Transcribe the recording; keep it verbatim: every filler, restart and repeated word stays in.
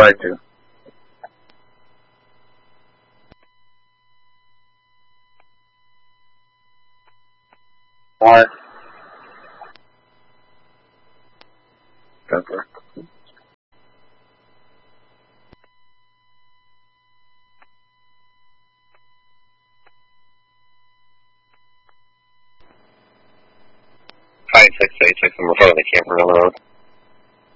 try to. Alright. Denver. Five six eight six, I'm in front of the camera on the road.